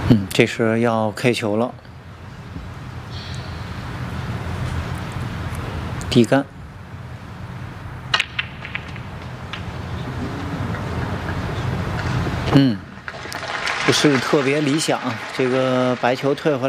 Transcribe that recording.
这是要 K 球了，低杆，不是特别理想，这个白球退回来。